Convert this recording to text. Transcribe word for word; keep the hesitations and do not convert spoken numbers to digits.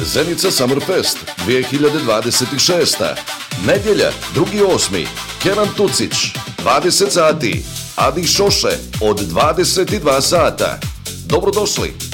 Zenica Summerfest dvije hiljade dvadeset šest. Nedjelja, drugi osmi. Kenan Tucić, dvadeset sati. Adi Šoše od dvadeset dva sata. Dobrodošli.